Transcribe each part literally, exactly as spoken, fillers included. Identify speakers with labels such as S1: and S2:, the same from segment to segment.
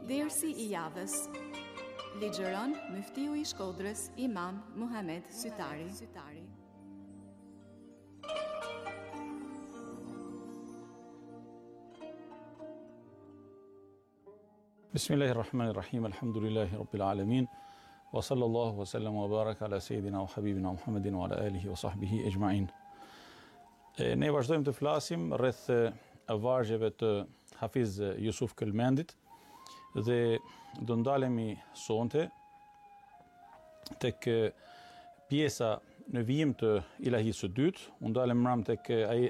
S1: Dersi i javës. Ligjeron Muftiu i Shkodrës, Imam Muhamet Sytari.
S2: Bismillahirrahmanirrahim, alhamdulillahi rabbil alamin, wa sallallahu wa sallam wa baraka ala sejidina wa habibina Muhammedin wa ala alihi wa sahbihi e gjma'in. Ne vazhdojmë të flasim rreth vargjeve të Hafiz Jusuf Kelmendit dhe do ndalemi sonte tek pjesa në vijim të ilahisë së dytë. U ndalem mram tek ai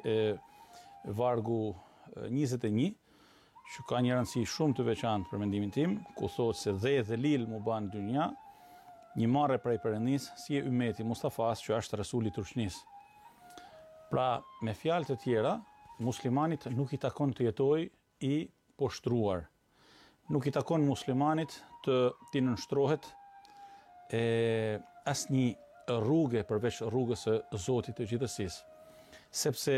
S2: vargu njëzet e një, që ka një rëndësi shumë të veçantë për mendimin tim, ku thotë se dhe dhe lil mu ban dynja, një marrë prej Perëndis, si e ummeti Mustafas që është rasuli turqnis. Pra, me fjalë të tjera, muslimanit nuk i takon të jetoj i poshtruar. Nuk i takon muslimanit të t'i nënshtrohet e asnjë rrugë përveç rrugës së Zotit të gjithësisë. Sepse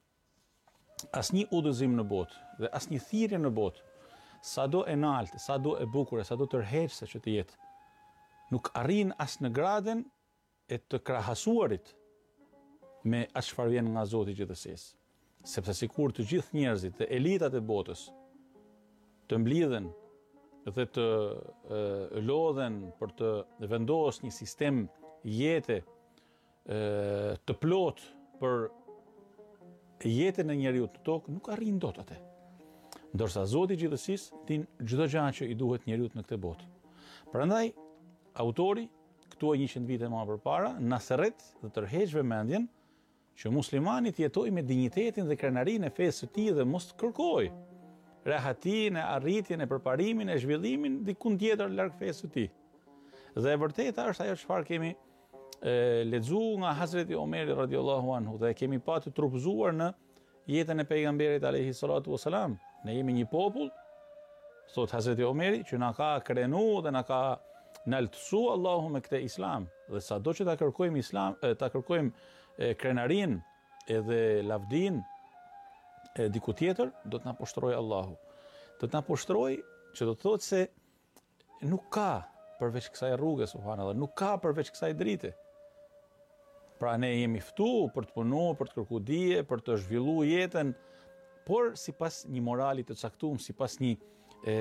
S2: asnjë udhëzim në botë dhe asnjë thirrje në botë, sado e nalte, sado e bukur, sado tërheqëse që të jetë, nuk arrin as në gradën e të krahasuarit me atë çfarë vjen nga Zoti i gjithësisë. Sepse sikur të gjithë njerëzit dhe elitat e botës të mblidhen dhe të e, lodhen për të vendosur një sistem jete e, të plot për jetën e njeriut në tokë, nuk arrin dot atë. Ndërsa Zoti i gjithësisë din çdo gjë që i duhet njeriut në këtë botë. Prandaj autori këtu e njëqind vite më përpara na serret dhe tërheq vëmendjen që muslimani të jetojë me dinjitetin dhe krenarinë e fesë së tij dhe mos kërkojë rahatinë, arritjen e përparimin e zhvillimin diku tjetër larg fesë së tij. Dhe e vërteta është ajo çfarë kemi e, lexuar nga Hazreti Omeri radhiyallahu anhu dhe kemi pa të trupëzuar në jetën e pejgamberit alayhi salatu wasalam. Ne jemi një popull, thot Hazreti Omeri, që na ka krenu dhe na ka naltësu Allahu me këtë islam. Dhe sado që ta kërkojmë islam, e, ta kërkojmë e, krenarin edhe lavdin e diku tjetër, do të na poshtrojë Allahu. Do të na poshtrojë, që do të thotë se nuk ka përveç kësaj rruge, subhanallahu, nuk ka përveç kësaj drite. Pra ne jemi ftu për të punuar, për të kërkuar dije, për të zhvilluar jetën, por sipas një morali të caktuar, sipas një e,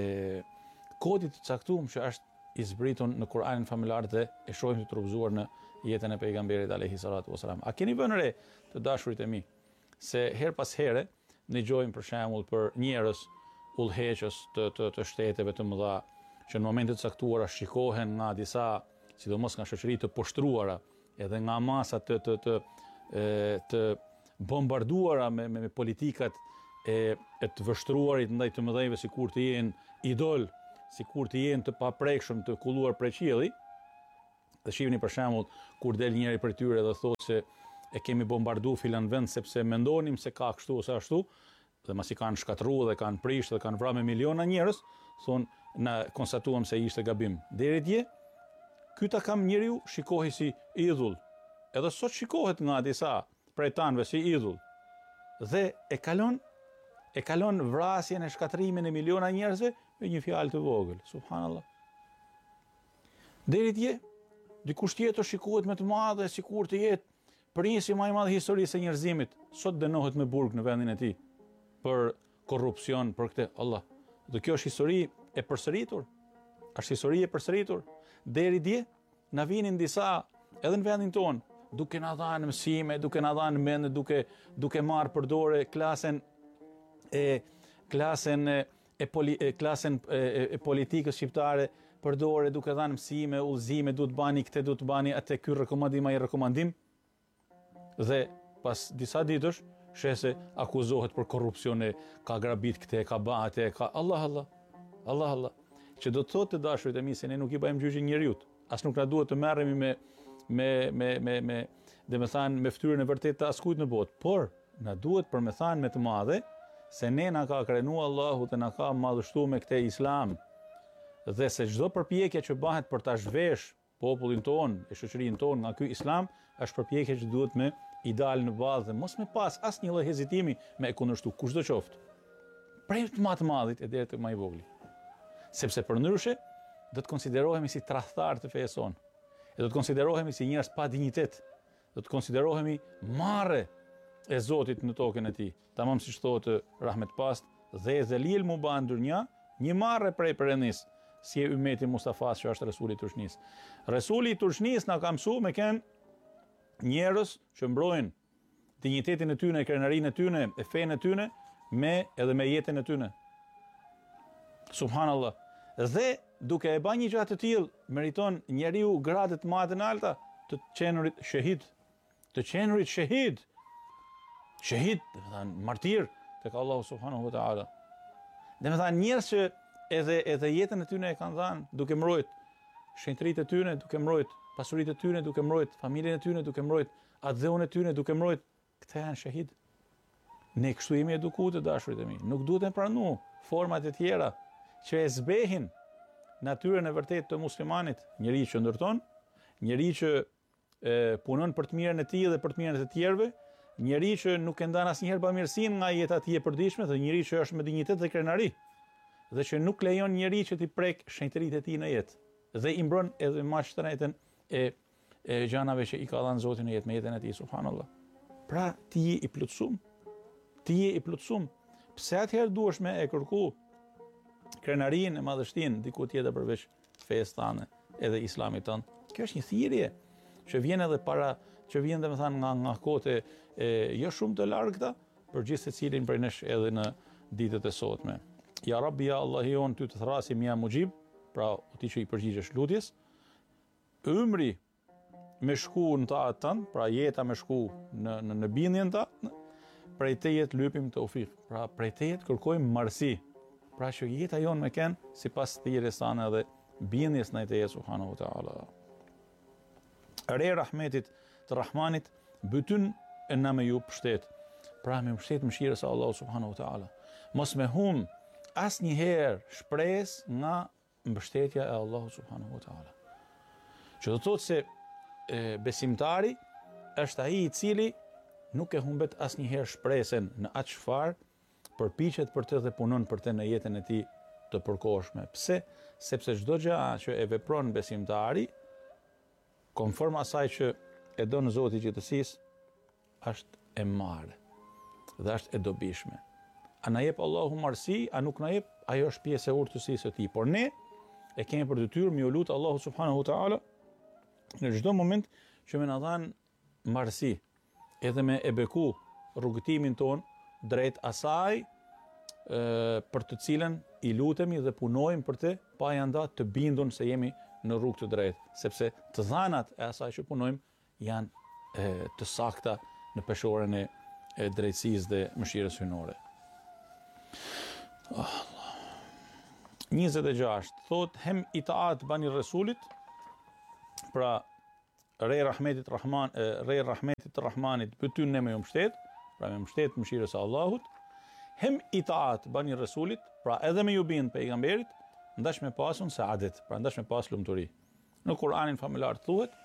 S2: kodi të caktuar që është i zbritur në Kur'anin familjar dhe e shohim të trupëzuar në jetën e pejgamberit alayhi salatu wasalam. A keni vënë re, të dashurit e mi, se her pas here ne dëgjojmë për shembull për njerëz udhëheqës të, të, të shteteve të mëdha që në momente të caktuara shikohen nga disa, sidomos nga shoqëri të poshtruara, edhe nga masa të të të, e, të bombarduara me, me, me politikat e, e të vështruarit ndaj të mëdhenjve, sikur të jenë idol, sikur të jenë të paprekshëm, të kulluar prej qielli. Dhe shihni për shembull kur del njëri prej tyre dhe thotë se e kemi bombardu filan vend sepse mendonim se ka kështu ose ashtu, dhe masi kanë shkatruar dhe kanë prisht dhe kanë vrarë me miliona njerëz, thonë na konstatuam se ishte gabim. Deri dje, ky ta kam njeriu shikohej si idhull. Edhe sot shikohet nga disa prej tanëve si idhull. Dhe e kalon e kalon vrasjen e shkatrimin e miliona njerëzve me një fjalë të vogël. Subhanallahu. Deri dje, dikush tjetër shikohet me të madhe sikur të jetë prinsi më i madh i historisë së njerëzimit, sot dënohet me burg në vendin e tij për korrupsion, për këtë Allah. Dhe kjo është histori e përsëritur. Është histori e përsëritur. Deri dje na vinin disa edhe në vendin ton, duke na dhënë mësime, duke na dhënë mend, duke duke marrë përdore klasën e klasën e, e, poli, e klasën e, e politikës shqiptare, përdore duke dhënë mësime, udhëzime, duhet bani këtë, duhet bani atë, ky rekomandim, ai rekomandim. Dhe pas disa ditësh shese akuzohet për korrupsione, ka grabit këte, ka ba atë, ka Allah Allah. Allah Allah. Që do të thotë të dashurit e mi se ne nuk i bëjmë gjyqin njeriut. As nuk na duhet të merremi me me me me me dhe me thanë me fytyrën e vërtetë të askujt në botë, por na duhet për me thanë me të madhe se ne na ka krenu Allahu dhe na ka madhështuar me këtë islam. Dhe se çdo përpjekje që bëhet për ta zhvesh popullin ton, e shoqërinë ton nga ky islam, është përpjekje që duhet me i dalë në bazë dhe mos me pas asnjë lloj hezitimi me e kundërshtu kushdo qoftë. Prej të më të madhit e deri te më i vogli. Sepse përndryshe do të konsiderohemi si tradhtar të fesë sonë. E do të konsiderohemi si njerëz pa dinjitet. Do të konsiderohemi marrë e Zotit në tokën e tij. Tamam siç thotë Rahmet Past, dhe zelil mu ba ndërnja, një marrë prej Perëndis, si e ummeti Mustafas që është Resuli i Turqnis. Resuli i Turqnis na ka mësuar me kënë njerëz që mbrojnë dinjitetin e tyre, krenarinë e tyre, e fenë e tyre, me edhe me jetën e tyre. Subhanallah. Dhe duke e bërë një gjë të tillë, meriton njeriu gradet më të larta të qenurit shahid, të qenurit shahid. Shahid, do të thënë martir tek Allahu subhanahu wa taala. Do të thënë njerëz që edhe edhe jetën e tyre e kanë dhënë duke mbrojt shenjtëritë e tyre, duke mbrojt pasuritë e tyre, duke mbrojt familjen e tyre, duke mbrojt atdheun e tyre, duke mbrojt, këta janë shahid. Ne kështu jemi edukuar të dashurit e mi. Nuk duhet të pranu format e tjera që e zbehin natyrën e vërtetë të muslimanit, njeriu që ndërton, njeriu që e, punon për të mirën e tij dhe për të mirën e të tjerëve, njeriu që nuk e ndan asnjëherë bamirësinë nga jeta e tij e përditshme, dhe njeriu që është me dinjitet dhe krenari, dhe që nuk lejon njeriu që t'i prek shenjtëritë e tij në jetë, dhe i mbron edhe mashtrenën e e gjanave që i ka dhënë Zoti në jetë, me jetën e tij, subhanallah. Pra ti je i plotësuar. Ti je i plotësuar. Pse atëherë duhesh me e kërku krenarinë e madhështinë diku tjetër përveç fesë tane edhe islamit tonë? Kjo është një thirrje që vjen edhe para, që vjen domethënë nga nga kohë e jo shumë të largëta, për gjithë secilin prej nesh edhe në ditët e sotme. Ja Rabbi, ja Allah jon, ty të thrasim ja mujib, pra ti që i përgjigjesh lutjes, ymri me shku në ta tënë, pra jeta me shku në, në, në bindjen ta, prej tejet lypim të ufik, pra prej tejet kërkojmë marsi, pra që jeta jonë me kenë si pas thirrjes tane dhe bindjes në teje subhanahu wa taala. Re rahmetit të Rahmanit, bytyn e na me ju pështet, pra me pështet mëshirës e Allah subhanahu wa taala. Mos me hum asnjëherë shpresë nga mbështetja e Allah subhanahu wa taala. Që do të thotë se e, besimtari është ai i cili nuk e humbet asnjëherë shpresën në atë çfarë përpiqet për të dhe punon për të në jetën e tij të përkohshme. Pse? Sepse çdo gjë që e vepron besimtari, konform asaj që e don Zoti i gjithësisë, është e marrë dhe është e dobishme. A na jep Allahu marsi, a nuk na jep, ajo është pjesë e urtësisë së tij. Por ne e kemi për detyrë me u lut Allahu subhanahu wa taala në çdo moment që më na dhan marsi, edhe me e beku rrugëtimin ton drejt asaj e, për të cilën i lutemi dhe punojmë për të, pa janë nda të bindun se jemi në rrugë të drejtë, sepse të dhanat e asaj që punojmë janë e, të sakta në peshorën e, e drejtësisë dhe mëshirës hyjnore. Oh, njëzet e gjashtë thot hem itaat bani Resulit, pra re rahmetit Rahman, re rahmetit të Rahmanit bëtyn ne me ju mbështet, pra me mbështet mëshirës së Allahut, hem itaat bani Resulit, pra edhe me ju bind pejgamberit, ndash me pasun saadet, pra ndash me pas lumturi. Në Kur'anin familjar thuhet